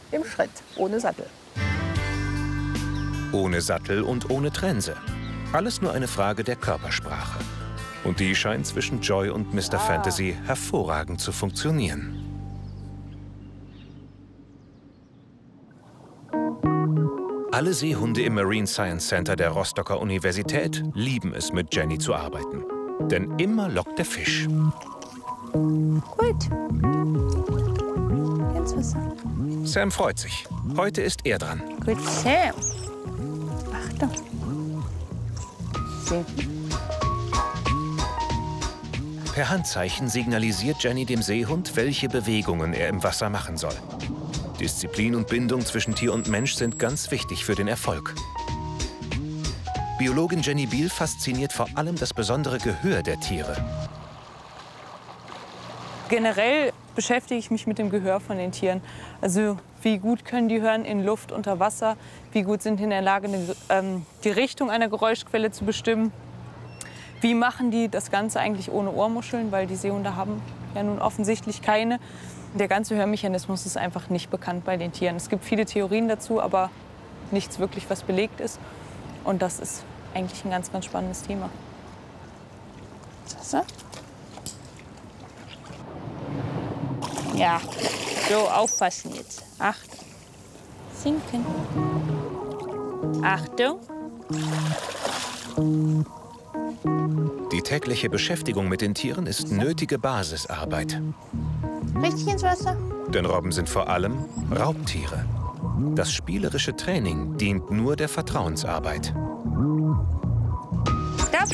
im Schritt, ohne Sattel. Ohne Sattel und ohne Trense. Alles nur eine Frage der Körpersprache. Und die scheint zwischen Joy und Mr. Fantasy hervorragend zu funktionieren. Alle Seehunde im Marine Science Center der Rostocker Universität lieben es, mit Jenny zu arbeiten. Denn immer lockt der Fisch. Gut. Ins Wasser. Sam freut sich. Heute ist er dran. Gut, Sam. Achtung. Sinken. Per Handzeichen signalisiert Jenny dem Seehund, welche Bewegungen er im Wasser machen soll. Disziplin und Bindung zwischen Tier und Mensch sind ganz wichtig für den Erfolg. Biologin Jenny Biel fasziniert vor allem das besondere Gehör der Tiere. Generell beschäftige ich mich mit dem Gehör von den Tieren. Also wie gut können die hören in Luft, unter Wasser? Wie gut sind die in der Lage, die Richtung einer Geräuschquelle zu bestimmen? Wie machen die das Ganze eigentlich ohne Ohrmuscheln? Weil die Seehunde haben ja nun offensichtlich keine. Der ganze Hörmechanismus ist einfach nicht bekannt bei den Tieren. Es gibt viele Theorien dazu, aber nichts wirklich, was belegt ist. Und das ist eigentlich ein ganz, ganz spannendes Thema. So. Ja, so aufpassen jetzt. Achtung. Sinken. Achtung. Die tägliche Beschäftigung mit den Tieren ist nötige Basisarbeit. Richtig ins Wasser. Denn Robben sind vor allem Raubtiere. Das spielerische Training dient nur der Vertrauensarbeit. Stopp.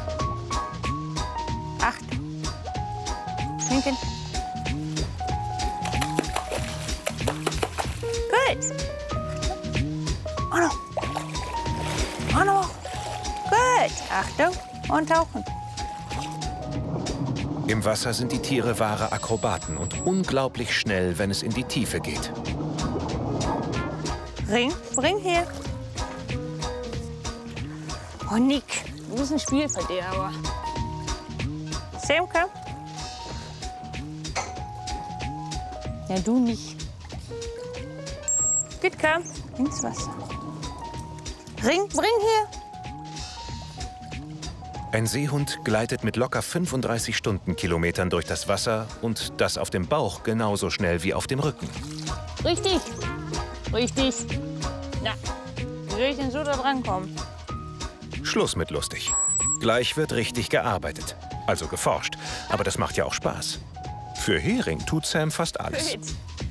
Achtung. Sinken. Gut. Oh no. Oh no. Gut. Achtung. Und tauchen. Im Wasser sind die Tiere wahre Akrobaten und unglaublich schnell, wenn es in die Tiefe geht. Ring, bring her. Oh, Nick, du bist ein Spielverderber. Sam, komm. Ja, du nicht. Gut, komm. Ins Wasser. Ring, bring her. Ein Seehund gleitet mit locker 35 Stundenkilometern durch das Wasser und das auf dem Bauch genauso schnell wie auf dem Rücken. Richtig. Richtig. Na, wie soll ich denn so da dran kommen? Schluss mit lustig. Gleich wird richtig gearbeitet. Also geforscht. Aber das macht ja auch Spaß. Für Hering tut Sam fast alles. Gut.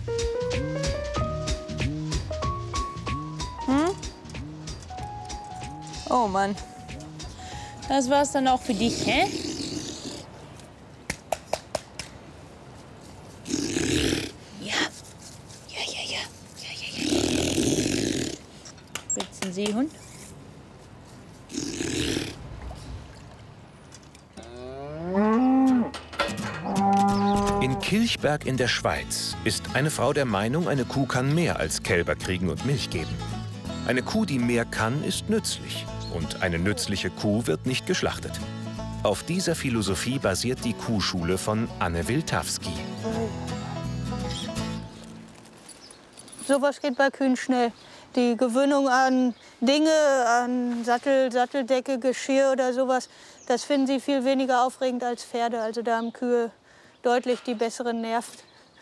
Hm? Oh Mann. Das war's dann auch für dich, hä? Ja. Ja. Willst du einen Seehund? In Kilchberg in der Schweiz ist eine Frau der Meinung, eine Kuh kann mehr als Kälber kriegen und Milch geben. Eine Kuh, die mehr kann, ist nützlich. Und eine nützliche Kuh wird nicht geschlachtet. Auf dieser Philosophie basiert die Kuhschule von Anne Wiltawski. Sowas geht bei Kühen schnell. Die Gewöhnung an Dinge, an Sattel, Satteldecke, Geschirr oder sowas, das finden sie viel weniger aufregend als Pferde. Also da haben Kühe deutlich die besseren Nerven.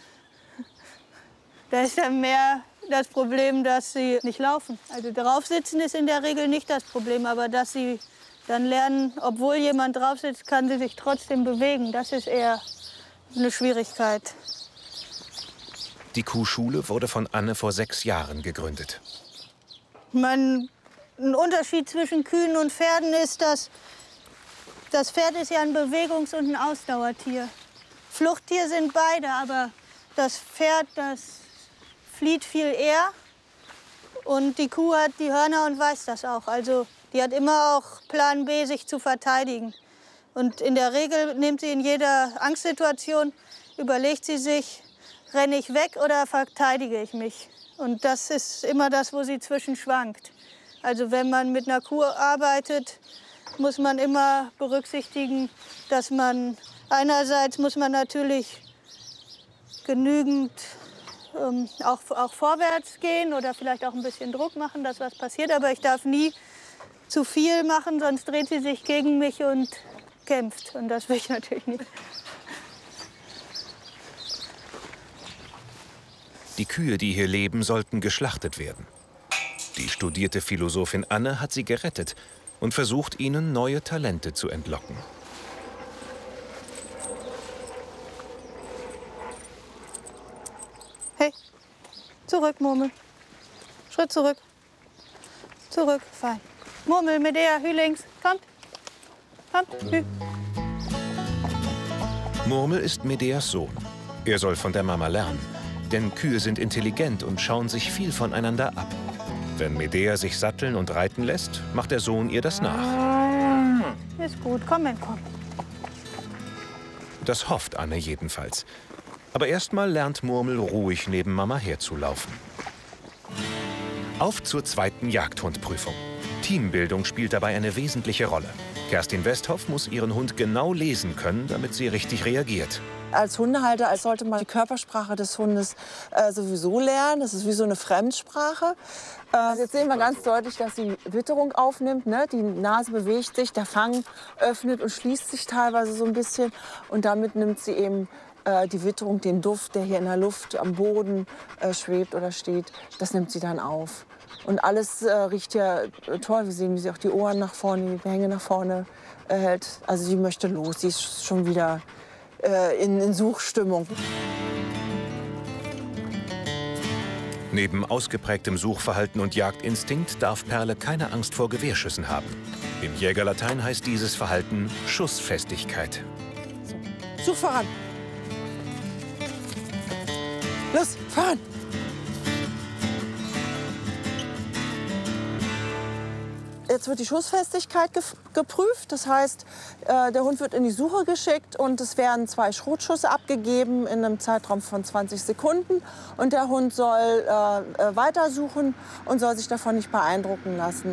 Da ist dann mehr das Problem, dass sie nicht laufen. Also drauf sitzen ist in der Regel nicht das Problem, aber dass sie dann lernen, obwohl jemand drauf sitzt, kann sie sich trotzdem bewegen. Das ist eher eine Schwierigkeit. Die Kuhschule wurde von Anne vor 6 Jahren gegründet. Ein Unterschied zwischen Kühen und Pferden ist, dass das Pferd ist ja ein Bewegungs- und ein Ausdauertier. Fluchttier sind beide, aber das Pferd, das flieht viel eher und die Kuh hat die Hörner und weiß das auch. Also die hat immer auch Plan B, sich zu verteidigen. Und in der Regel nimmt sie in jeder Angstsituation, überlegt sie sich, renne ich weg oder verteidige ich mich? Und das ist immer das, wo sie zwischen schwankt. Also wenn man mit einer Kuh arbeitet, muss man immer berücksichtigen, dass man einerseits muss man natürlich genügend auch vorwärts gehen oder vielleicht auch ein bisschen Druck machen, dass was passiert. Aber ich darf nie zu viel machen, sonst dreht sie sich gegen mich und kämpft. Und das will ich natürlich nicht. Die Kühe, die hier leben, sollten geschlachtet werden. Die studierte Philosophin Anne hat sie gerettet und versucht, ihnen neue Talente zu entlocken. Hey, zurück, Murmel. Schritt zurück. Zurück, fein. Murmel, Medea, Hü links. Kommt. Kommt, Hü. Murmel ist Medeas Sohn. Er soll von der Mama lernen. Denn Kühe sind intelligent und schauen sich viel voneinander ab. Wenn Medea sich satteln und reiten lässt, macht der Sohn ihr das nach. Ist gut, komm, komm. Das hofft Anne jedenfalls. Aber erstmal lernt Murmel ruhig neben Mama herzulaufen. Auf zur zweiten Jagdhundprüfung. Teambildung spielt dabei eine wesentliche Rolle. Kerstin Westhoff muss ihren Hund genau lesen können, damit sie richtig reagiert. Als Hundehalter sollte man die Körpersprache des Hundes sowieso lernen. Das ist wie so eine Fremdsprache. Jetzt sehen wir ganz deutlich, dass sie Witterung aufnimmt. Ne? Die Nase bewegt sich, der Fang öffnet und schließt sich teilweise so ein bisschen. Und damit nimmt sie eben die Witterung, den Duft, der hier in der Luft am Boden schwebt oder steht, das nimmt sie dann auf. Und alles riecht ja toll. Wir sehen, wie sie auch die Ohren nach vorne, die Hänge nach vorne hält. Also sie möchte los, sie ist schon wieder in Suchstimmung. Neben ausgeprägtem Suchverhalten und Jagdinstinkt darf Perle keine Angst vor Gewehrschüssen haben. Im Jägerlatein heißt dieses Verhalten Schussfestigkeit. Such voran! Los, fahren! Jetzt wird die Schussfestigkeit geprüft. Das heißt, der Hund wird in die Suche geschickt und es werden 2 Schrotschüsse abgegeben in einem Zeitraum von 20 Sekunden. Und der Hund soll weitersuchen und soll sich davon nicht beeindrucken lassen.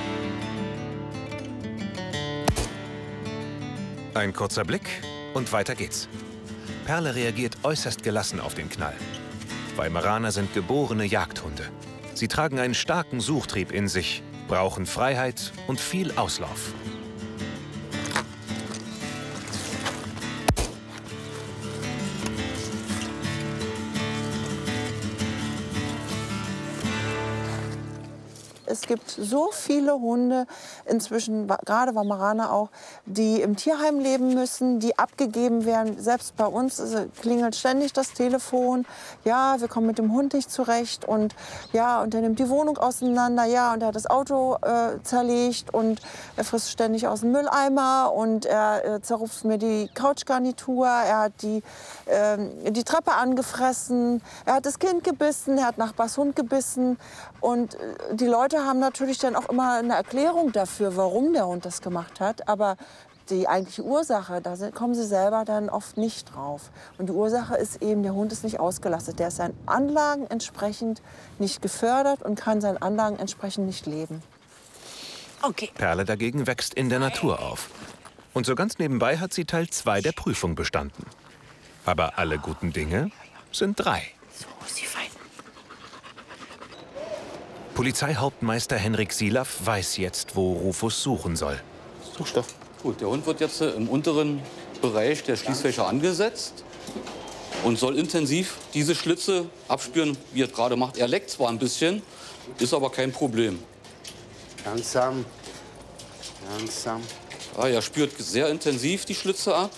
Ein kurzer Blick und weiter geht's. Perle reagiert äußerst gelassen auf den Knall. Weimaraner sind geborene Jagdhunde. Sie tragen einen starken Suchtrieb in sich, brauchen Freiheit und viel Auslauf. Es gibt so viele Hunde, inzwischen gerade Weimaraner auch, die im Tierheim leben müssen, die abgegeben werden. Selbst bei uns klingelt ständig das Telefon. Ja, wir kommen mit dem Hund nicht zurecht. Und ja, und er nimmt die Wohnung auseinander. Ja, und er hat das Auto zerlegt. Und er frisst ständig aus dem Mülleimer. Und er zerrupft mir die Couchgarnitur. Er hat die Treppe angefressen. Er hat das Kind gebissen. Er hat Nachbars Hund gebissen. Und die Leute haben natürlich dann auch immer eine Erklärung dafür, warum der Hund das gemacht hat. Aber die eigentliche Ursache, da kommen sie selber dann oft nicht drauf. Und die Ursache ist eben, der Hund ist nicht ausgelastet. Der ist seinen Anlagen entsprechend nicht gefördert und kann seinen Anlagen entsprechend nicht leben. Okay. Perle dagegen wächst in der Natur auf. Und so ganz nebenbei hat sie Teil 2 der Prüfung bestanden. Aber alle guten Dinge sind 3. So, sie fein. Polizeihauptmeister Henrik Silaff weiß jetzt, wo Rufus suchen soll. Suchstoff. Gut, der Hund wird jetzt im unteren Bereich der Schließfächer angesetzt und soll intensiv diese Schlitze abspüren, wie er es gerade macht. Er leckt zwar ein bisschen, ist aber kein Problem. Langsam. Langsam. Ja, er spürt sehr intensiv die Schlitze ab.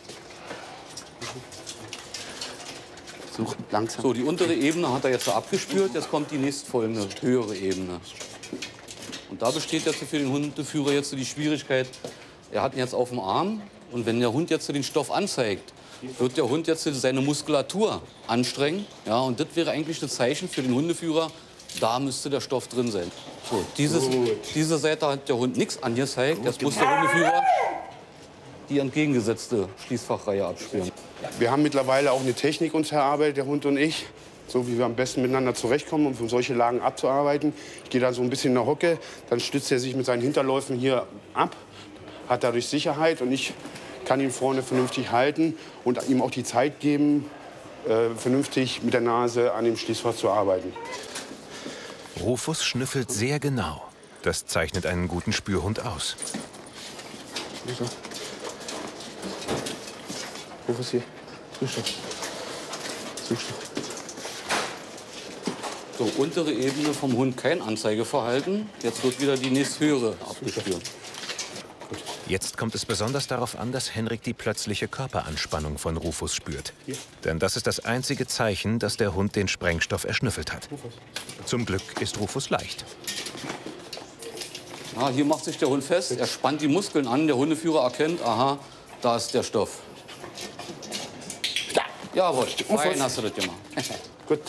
Such langsam. So, die untere Ebene hat er jetzt abgespürt. Jetzt kommt die nächstfolgende, höhere Ebene. Und da besteht jetzt für den Hundeführer jetzt die Schwierigkeit, er hat ihn jetzt auf dem Arm. Und wenn der Hund jetzt den Stoff anzeigt, wird der Hund jetzt seine Muskulatur anstrengen. Ja, und das wäre eigentlich das Zeichen für den Hundeführer, da müsste der Stoff drin sein. So, diese Seite hat der Hund nichts angezeigt. Jetzt muss der Hundeführer die entgegengesetzte Schließfachreihe abspüren. Wir haben mittlerweile auch eine Technik uns erarbeitet, der Hund und ich, so wie wir am besten miteinander zurechtkommen, um von solche Lagen abzuarbeiten. Ich gehe da so ein bisschen in der Hocke, dann stützt er sich mit seinen Hinterläufen hier ab, hat dadurch Sicherheit und ich kann ihn vorne vernünftig halten und ihm auch die Zeit geben, vernünftig mit der Nase an dem Schließfach zu arbeiten. Rufus schnüffelt sehr genau. Das zeichnet einen guten Spürhund aus. Rufus hier. Zustopp. So, untere Ebene vom Hund kein Anzeigeverhalten. Jetzt wird wieder die nächsthöhere abgespürt. Jetzt kommt es besonders darauf an, dass Henrik die plötzliche Körperanspannung von Rufus spürt. Denn das ist das einzige Zeichen, dass der Hund den Sprengstoff erschnüffelt hat. Zum Glück ist Rufus leicht. Ja, hier macht sich der Hund fest, er spannt die Muskeln an, der Hundeführer erkennt, aha, da ist der Stoff. Jawohl, fein hast du das gemacht. Gut.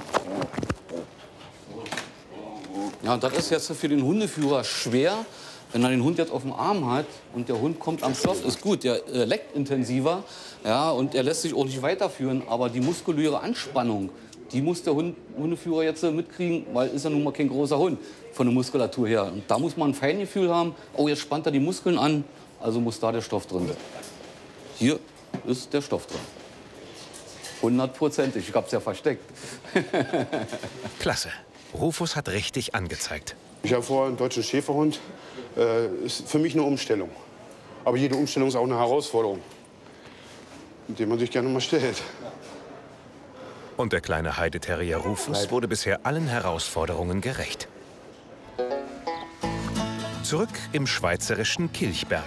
Ja, das ist jetzt für den Hundeführer schwer, wenn er den Hund jetzt auf dem Arm hat und der Hund kommt am Stoff, ist gut, der leckt intensiver, ja, und er lässt sich auch nicht weiterführen, aber die muskuläre Anspannung, die muss der Hundeführer jetzt mitkriegen, weil ist ja nun mal kein großer Hund von der Muskulatur her. Und da muss man ein Feingefühl haben, oh, jetzt spannt er die Muskeln an, also muss da der Stoff drin sein. Hier ist der Stoff drin. 100%, ich hab's ja versteckt. Klasse. Rufus hat richtig angezeigt. Ich habe vorher einen deutschen Schäferhund. Ist für mich eine Umstellung. Aber jede Umstellung ist auch eine Herausforderung, mit der man sich gerne mal stellt. Und der kleine Heideterrier Rufus wurde bisher allen Herausforderungen gerecht. Zurück im schweizerischen Kilchberg.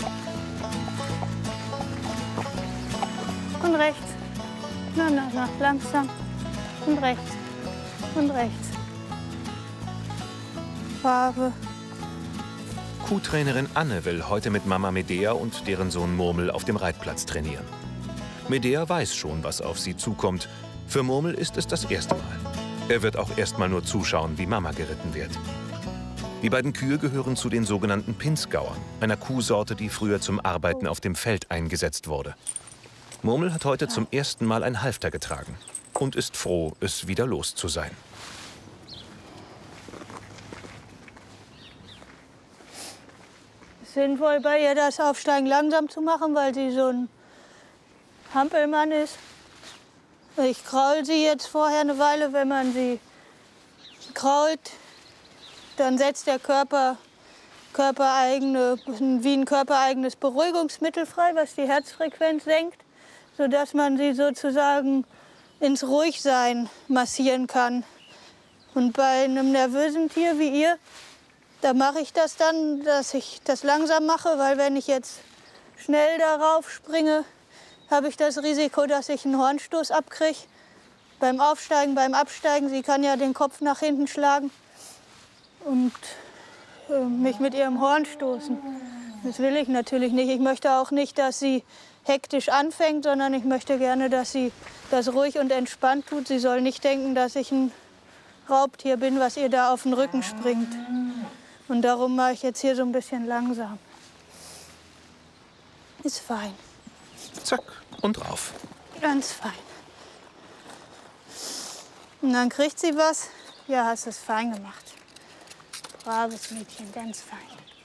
Und rechts. Na, langsam. Und rechts. Und rechts. Farbe. Kuhtrainerin Anne will heute mit Mama Medea und deren Sohn Murmel auf dem Reitplatz trainieren. Medea weiß schon, was auf sie zukommt. Für Murmel ist es das erste Mal. Er wird auch erst mal nur zuschauen, wie Mama geritten wird. Die beiden Kühe gehören zu den sogenannten Pinzgauern, einer Kuhsorte, die früher zum Arbeiten auf dem Feld eingesetzt wurde. Murmel hat heute zum ersten Mal ein Halfter getragen und ist froh, es wieder los zu sein. Sinnvoll bei ihr das Aufsteigen langsam zu machen, weil sie so ein Hampelmann ist. Ich kraul sie jetzt vorher eine Weile. Wenn man sie krault, dann setzt der Körper wie ein körpereigenes Beruhigungsmittel frei, was die Herzfrequenz senkt, sodass man sie sozusagen ins Ruhigsein massieren kann. Und bei einem nervösen Tier wie ihr, da mache ich das dann, dass ich das langsam mache, weil wenn ich jetzt schnell darauf springe, habe ich das Risiko, dass ich einen Hornstoß abkriege. Beim Aufsteigen, beim Absteigen, sie kann ja den Kopf nach hinten schlagen und mich mit ihrem Horn stoßen. Das will ich natürlich nicht. Ich möchte auch nicht, dass sie hektisch anfängt, sondern ich möchte gerne, dass sie das ruhig und entspannt tut. Sie soll nicht denken, dass ich ein Raubtier bin, was ihr da auf den Rücken springt. Und darum mache ich jetzt hier so ein bisschen langsam. Ist fein. Zack und rauf. Ganz fein. Und dann kriegt sie was. Ja, hast es fein gemacht. Braves Mädchen, ganz fein.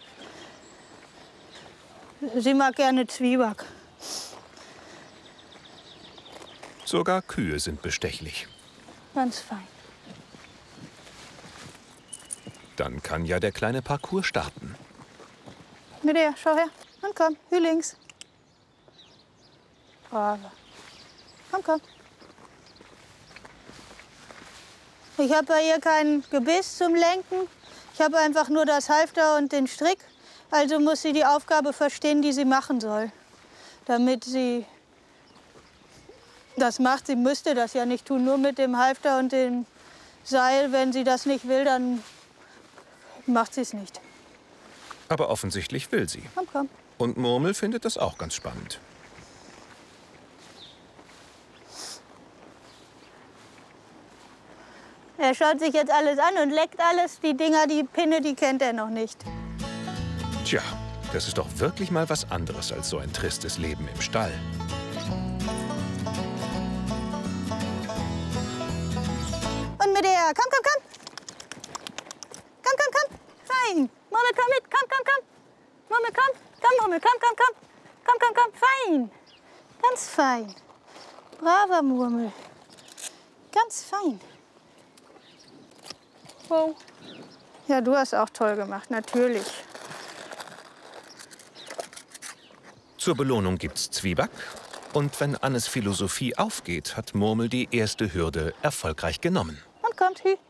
Sie mag gerne Zwieback. Sogar Kühe sind bestechlich. Ganz fein. Dann kann ja der kleine Parcours starten. Medea, schau her. Und komm, hier links. Bravo. Komm. Ich habe bei ihr kein Gebiss zum Lenken. Ich habe einfach nur das Halfter und den Strick. Also muss sie die Aufgabe verstehen, die sie machen soll. Damit sie das macht. Sie müsste das ja nicht tun, nur mit dem Halfter und dem Seil. Wenn sie das nicht will, dann macht sie es nicht. Aber offensichtlich will sie. Komm. Und Murmel findet das auch ganz spannend. Er schaut sich jetzt alles an und leckt alles. Die Dinger, die Pinne, die kennt er noch nicht. Tja, das ist doch wirklich mal was anderes als so ein tristes Leben im Stall. Und mit der, komm. Komm. Fein. Murmel, komm mit, komm. Murmel, komm. Komm, Murmel, komm. Komm, fein. Ganz fein. Braver Murmel. Ganz fein. Wow. Ja, du hast auch toll gemacht, natürlich. Zur Belohnung gibt's Zwieback. Und wenn Annes Philosophie aufgeht, hat Murmel die erste Hürde erfolgreich genommen. Und kommt, Hü.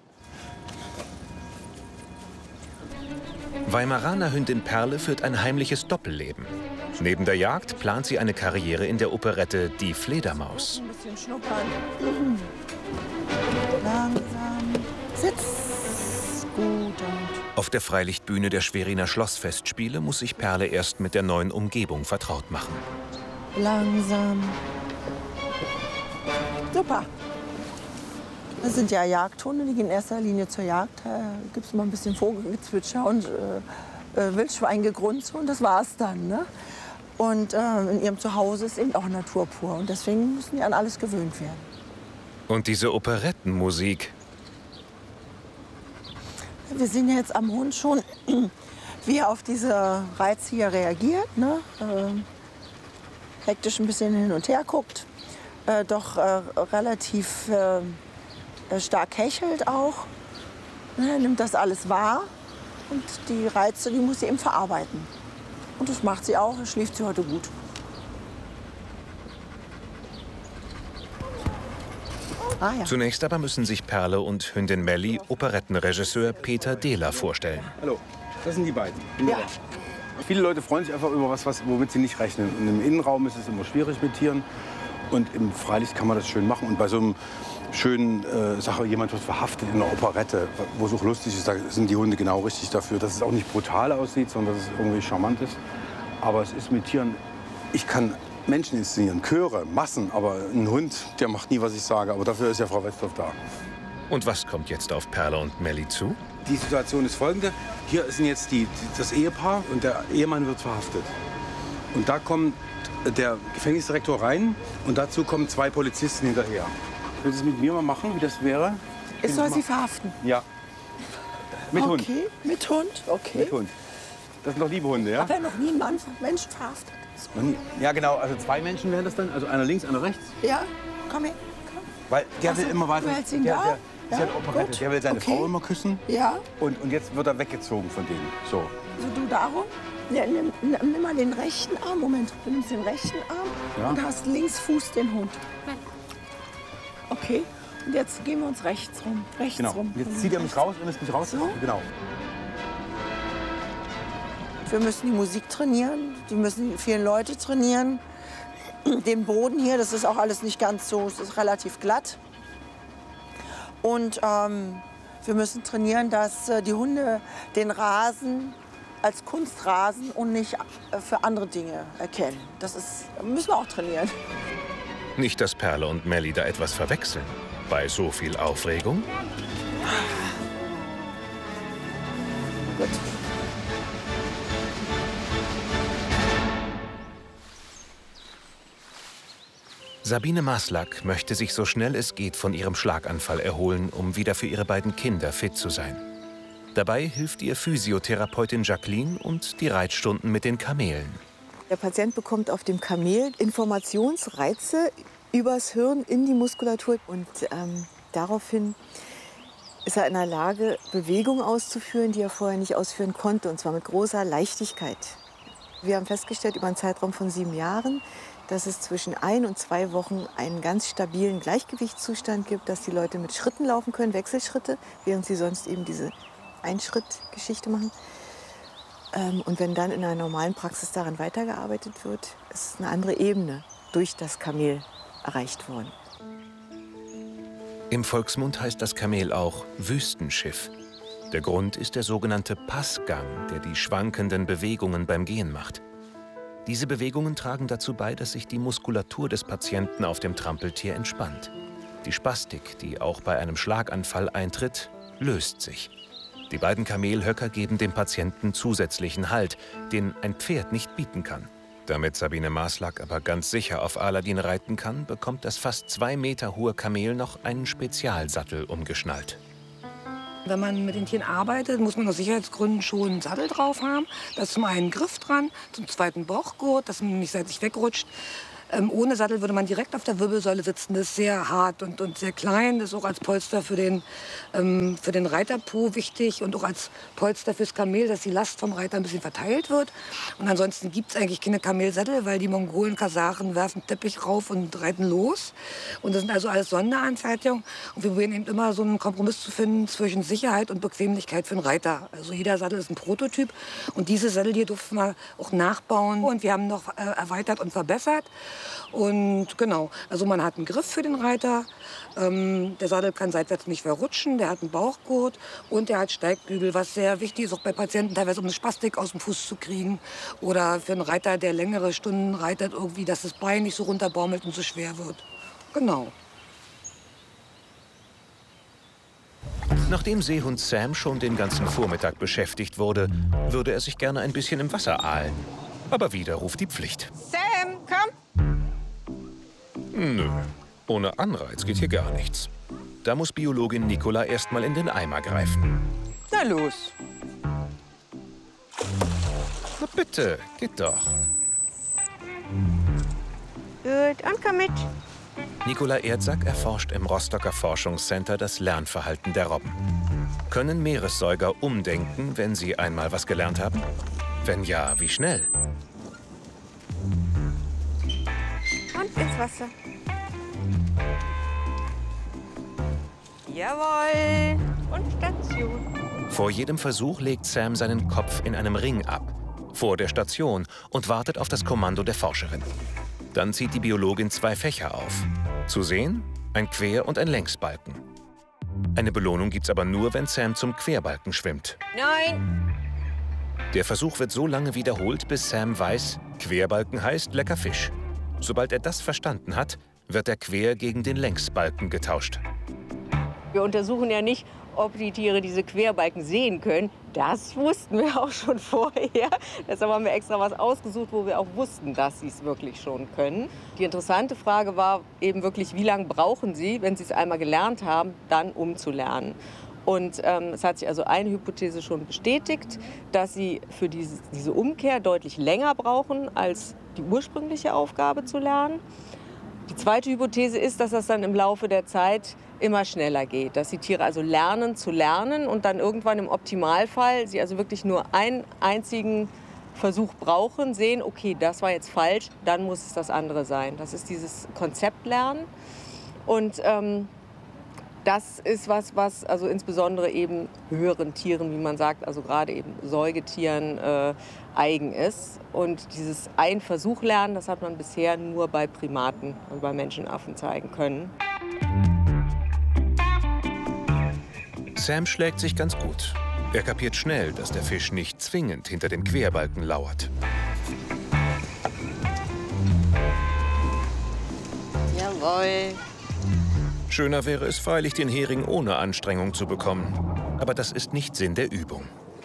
Weimaraner Hündin Perle führt ein heimliches Doppelleben. Neben der Jagd plant sie eine Karriere in der Operette Die Fledermaus. Ein bisschen schnuppern. Langsam. Sitz. Gut. Auf der Freilichtbühne der Schweriner Schlossfestspiele muss sich Perle erst mit der neuen Umgebung vertraut machen. Langsam. Super. Das sind ja Jagdhunde, die gehen in erster Linie zur Jagd. Da gibt es mal ein bisschen Vogelgezwitscher und Wildschweingegrunze und das war's dann. Ne? Und in ihrem Zuhause ist eben auch Natur pur. Und deswegen müssen die an alles gewöhnt werden. Und diese Operettenmusik. Wir sehen ja jetzt am Hund schon, wie er auf diese Reize hier reagiert. Ne? Hektisch ein bisschen hin und her guckt. Doch relativ stark hechelt auch. Er nimmt das alles wahr. Und die Reize, die muss sie eben verarbeiten. Und das macht sie auch. Schläft sie heute gut. Ah, ja. Zunächst aber müssen sich Perle und Hündin Melli Operettenregisseur Peter Dehler vorstellen. Hallo, das sind die beiden. Ja. Viele Leute freuen sich einfach über was, womit sie nicht rechnen. Und im Innenraum ist es immer schwierig mit Tieren. Und im Freilicht kann man das schön machen. Und bei so einem schönen Sache, jemand wird verhaftet in einer Operette, wo es auch lustig ist, da sind die Hunde genau richtig dafür, dass es auch nicht brutal aussieht, sondern dass es irgendwie charmant ist. Aber es ist mit Tieren, ich kann Menschen inszenieren, Chöre, Massen, aber ein Hund, der macht nie, was ich sage. Aber dafür ist ja Frau Westhoff da. Und was kommt jetzt auf Perle und Melli zu? Die Situation ist folgende. Hier sind jetzt das Ehepaar und der Ehemann wird verhaftet. Und da kommt der Gefängnisdirektor rein und dazu kommen 2 Polizisten hinterher. Willst du es mit mir mal machen, wie das wäre? Ich soll sie verhaften? Ja. Mit Hund. Okay, mit Hund, okay. Mit Hund. Das sind doch liebe Hunde, ja? Ich habe ja noch nie einen Menschen verhaftet. Noch nie. Ja, genau. Also 2 Menschen wären das dann. Also einer links, einer rechts. Ja, komm her. Komm. Weil der Also, will immer weiter. du hältst ihn Der da? ist ja eine Operette. Der will seine Okay. Frau immer küssen. Ja, Und jetzt wird er weggezogen von denen. So. so du darum. Ja, nimm mal den rechten Arm. Moment, du nimmst den rechten Arm Ja. und hast links Fuß den Hund. Okay, und jetzt gehen wir uns rechts rum. Rechts Genau. rum. Jetzt zieht er mich raus und lässt mich raus. So? Genau. Wir müssen die Musik trainieren, die müssen vielen Leute trainieren. Den Boden hier, das ist auch alles nicht ganz so, es ist relativ glatt. Und wir müssen trainieren, dass die Hunde den Rasen als Kunstrasen und nicht für andere Dinge erkennen. Das müssen wir auch trainieren. Nicht, dass Perle und Melli da etwas verwechseln. Bei so viel Aufregung? Gut. Sabine Maslak möchte sich so schnell es geht von ihrem Schlaganfall erholen, um wieder für ihre beiden Kinder fit zu sein. Dabei hilft ihr Physiotherapeutin Jacqueline und die Reitstunden mit den Kamelen. Der Patient bekommt auf dem Kamel Informationsreize übers Hirn in die Muskulatur. Und daraufhin ist er in der Lage, Bewegungen auszuführen, die er vorher nicht ausführen konnte, und zwar mit großer Leichtigkeit. Wir haben festgestellt, über einen Zeitraum von 7 Jahren, dass es zwischen 1 und 2 Wochen einen ganz stabilen Gleichgewichtszustand gibt, dass die Leute mit Schritten laufen können, Wechselschritte, während sie sonst eben diese Einschrittgeschichte machen. Und wenn dann in einer normalen Praxis daran weitergearbeitet wird, ist eine andere Ebene durch das Kamel erreicht worden. Im Volksmund heißt das Kamel auch Wüstenschiff. Der Grund ist der sogenannte Passgang, der die schwankenden Bewegungen beim Gehen macht. Diese Bewegungen tragen dazu bei, dass sich die Muskulatur des Patienten auf dem Trampeltier entspannt. Die Spastik, die auch bei einem Schlaganfall eintritt, löst sich. Die beiden Kamelhöcker geben dem Patienten zusätzlichen Halt, den ein Pferd nicht bieten kann. Damit Sabine Maslak aber ganz sicher auf Aladin reiten kann, bekommt das fast 2 Meter hohe Kamel noch einen Spezialsattel umgeschnallt. Wenn man mit den Tieren arbeitet, muss man aus Sicherheitsgründen schon einen Sattel drauf haben. Da ist zum einen ein Griff dran, zum zweiten Bauchgurt, dass man nicht seitlich wegrutscht. Ohne Sattel würde man direkt auf der Wirbelsäule sitzen. Das ist sehr hart und sehr klein. Das ist auch als Polster für den Reiterpo wichtig und auch als Polster fürs Kamel, dass die Last vom Reiter ein bisschen verteilt wird. Und ansonsten gibt es eigentlich keine Kamelsättel, weil die Mongolen, Kasaren werfen Teppich rauf und reiten los. Und das sind also alles Sonderanfertigungen. Und wir probieren eben immer so einen Kompromiss zu finden zwischen Sicherheit und Bequemlichkeit für den Reiter. Also jeder Sattel ist ein Prototyp. Und diese Sattel hier durften wir auch nachbauen. Und wir haben noch erweitert und verbessert. Und genau, also man hat einen Griff für den Reiter. Der Sattel kann seitwärts nicht verrutschen. Der hat einen Bauchgurt und der hat Steigbügel, was sehr wichtig ist, auch bei Patienten teilweise, um eine Spastik aus dem Fuß zu kriegen. Oder für einen Reiter, der längere Stunden reitet, irgendwie, dass das Bein nicht so runterbaumelt und so schwer wird. Genau. Nachdem Seehund Sam schon den ganzen Vormittag beschäftigt wurde, würde er sich gerne ein bisschen im Wasser ahlen. Aber wieder ruft die Pflicht. Sam, komm! Nö, ohne Anreiz geht hier gar nichts. Da muss Biologin Nicola erst mal in den Eimer greifen. Na los. Na bitte, geht doch. Gut, und komm mit. Nicola Erdsack erforscht im Rostocker Forschungscenter das Lernverhalten der Robben. Können Meeressäuger umdenken, wenn sie einmal was gelernt haben? Wenn ja, wie schnell? Und ins Wasser. Jawohl. Und Station. Vor jedem Versuch legt Sam seinen Kopf in einem Ring ab, vor der Station, und wartet auf das Kommando der Forscherin. Dann zieht die Biologin 2 Fächer auf. Zu sehen, ein Quer- und ein Längsbalken. Eine Belohnung gibt's aber nur, wenn Sam zum Querbalken schwimmt. Nein. Der Versuch wird so lange wiederholt, bis Sam weiß, Querbalken heißt lecker Fisch. Sobald er das verstanden hat, wird der Quer- gegen den Längsbalken getauscht. Wir untersuchen ja nicht, ob die Tiere diese Querbalken sehen können. Das wussten wir auch schon vorher. Deshalb haben wir extra was ausgesucht, wo wir auch wussten, dass sie es wirklich schon können. Die interessante Frage war eben wirklich, wie lange brauchen sie, wenn sie es einmal gelernt haben, dann umzulernen. Und es hat sich also eine Hypothese schon bestätigt, dass sie für diese Umkehr deutlich länger brauchen, als die ursprüngliche Aufgabe zu lernen. Die zweite Hypothese ist, dass das dann im Laufe der Zeit immer schneller geht, dass die Tiere also lernen zu lernen und dann irgendwann im Optimalfall sie also wirklich nur einen einzigen Versuch brauchen, sehen, okay, das war jetzt falsch, dann muss es das andere sein. Das ist dieses Konzeptlernen und das ist was also insbesondere eben höheren Tieren, wie man sagt, also gerade eben Säugetieren eigen ist. Und dieses Ein-Versuch-Lernen, das hat man bisher nur bei Primaten und bei Menschenaffen zeigen können. Sam schlägt sich ganz gut. Er kapiert schnell, dass der Fisch nicht zwingend hinter dem Querbalken lauert. Jawohl. Schöner wäre es freilich, den Hering ohne Anstrengung zu bekommen. Aber das ist nicht Sinn der Übung.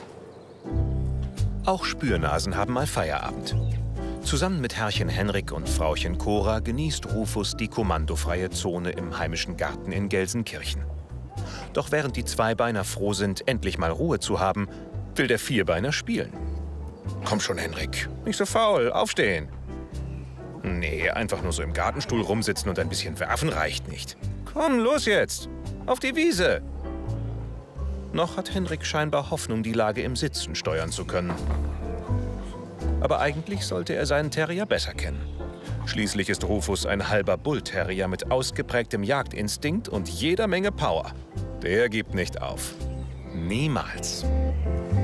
Auch Spürnasen haben mal Feierabend. Zusammen mit Herrchen Henrik und Frauchen Cora genießt Rufus die kommandofreie Zone im heimischen Garten in Gelsenkirchen. Doch während die Zweibeiner froh sind, endlich mal Ruhe zu haben, will der Vierbeiner spielen. Komm schon, Henrik, nicht so faul, aufstehen. Nee, einfach nur so im Gartenstuhl rumsitzen und ein bisschen werfen reicht nicht. Komm, los jetzt, auf die Wiese. Noch hat Henrik scheinbar Hoffnung, die Lage im Sitzen steuern zu können. Aber eigentlich sollte er seinen Terrier besser kennen. Schließlich ist Rufus ein halber Bullterrier mit ausgeprägtem Jagdinstinkt und jeder Menge Power. Der gibt nicht auf. Niemals.